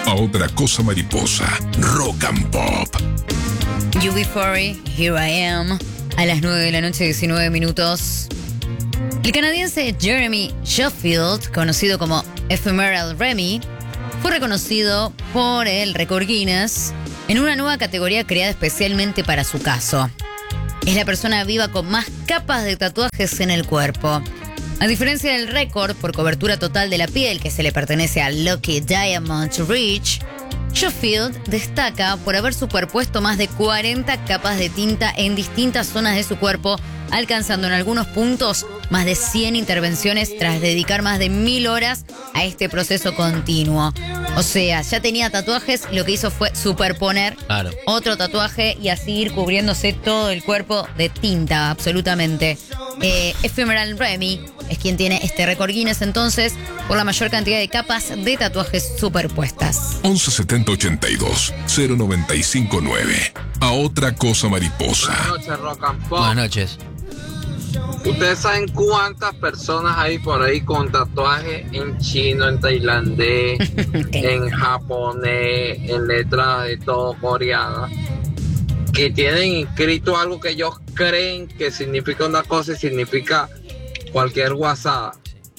A otra cosa mariposa. Rock and Pop. UB40, Here I Am. A las 9 de la noche, 19 minutos. El canadiense Jeremy Sheffield, conocido como Ephemeral Remy, fue reconocido por el récord Guinness en una nueva categoría creada especialmente para su caso. Es la persona viva con más capas de tatuajes en el cuerpo. A diferencia del récord por cobertura total de la piel que se le pertenece a Lucky Diamond Rich, Sheffield destaca por haber superpuesto más de 40 capas de tinta en distintas zonas de su cuerpo, alcanzando en algunos puntos más de 100 intervenciones tras dedicar más de 1000 horas a este proceso continuo. O sea, ya tenía tatuajes, lo que hizo fue superponer otro tatuaje y así ir cubriéndose todo el cuerpo de tinta, absolutamente. Ephemeral Remy es quien tiene este récord Guinness entonces por la mayor cantidad de capas de tatuajes superpuestas. 11 70 82 095 9. A otra cosa mariposa. Buenas noches, Rock and Pop. Buenas noches. ¿Ustedes saben cuántas personas hay por ahí con tatuajes en chino, en tailandés, en japonés, en letras de todo coreanas, que tienen inscrito algo que ellos creen que significa una cosa y significa cualquier guasada?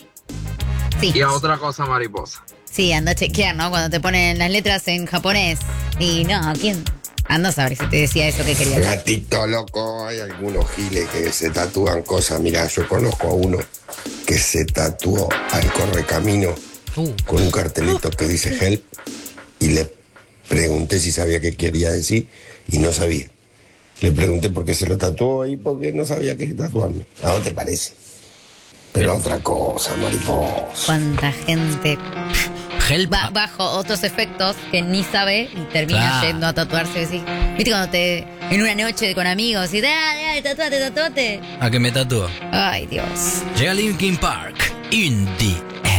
Sí. Y a otra cosa mariposa. Sí, anda a chequear, ¿no? Cuando te ponen las letras en japonés. Y no, ¿quién? Anda a saber si te decía eso que quería decir. Gatito loco, hay algunos giles que se tatúan cosas. Mirá, yo conozco a uno que se tatuó al correcamino con un cartelito que dice help y le pregunté si sabía qué quería decir y no sabía. Le pregunté por qué se lo tatuó y porque no sabía qué tatuarme. ¿A dónde te parece? Pero otra cosa, mariposa. Cuánta gente Help. bajo otros efectos que ni sabe y termina yendo a tatuarse. ¿Sí? ¿Viste cuando te en una noche con amigos y dale, tatuate? A que me tatúo. Ay, Dios. Llega Linkin Park. Indie.